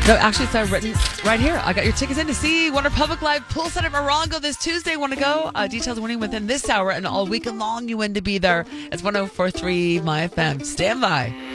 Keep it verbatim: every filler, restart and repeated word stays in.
No, actually, it's uh, written right here. I got your tickets in to see Wonder Public Live poolside at Morongo this Tuesday. Want to go? Uh, details winning within this hour, and all weekend long you win to be there. It's one oh four point three My F M. Stand by.